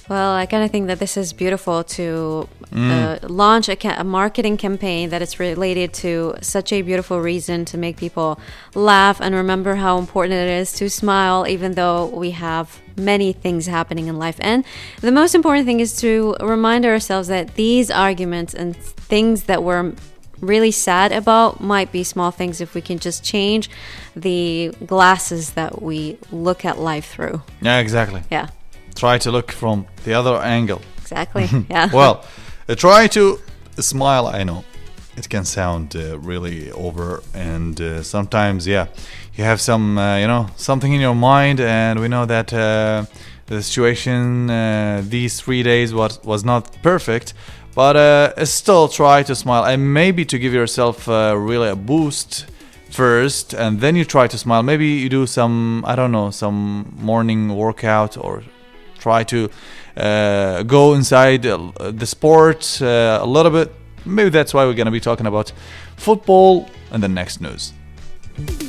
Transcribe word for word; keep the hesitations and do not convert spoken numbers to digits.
Well, I kind of think that this is beautiful to uh, launch a, ca- a marketing campaign that is related to such a beautiful reason to make people laugh and remember how important it is to smile, even though we have many things happening in life. And the most important thing is to remind ourselves that these arguments and things that we're really sad about might be small things if we can just change the glasses that we look at life through. Yeah, exactly. Yeah. Try to look from the other angle. Exactly. Yeah. Well, uh, try to smile. I know it can sound uh, really over, and uh, sometimes, yeah, you have some, uh, you know, something in your mind, and we know that uh, the situation uh, these three days was was not perfect, but uh, still try to smile, and maybe to give yourself uh, really a boost first, and then you try to smile. Maybe you do some, I don't know, some morning workout, or try to uh, go inside uh, the sport uh, a little bit. Maybe that's why we're going to be talking about football in the next news.